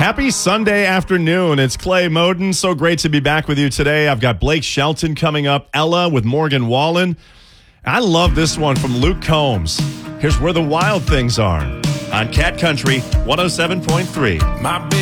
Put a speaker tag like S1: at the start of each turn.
S1: Happy Sunday afternoon. It's Clay Moden. So great to be back with you today. I've got Blake Shelton coming up, Ella with Morgan Wallen. I love this one from Luke Combs. Here's Where the Wild Things Are on Cat Country 107.3.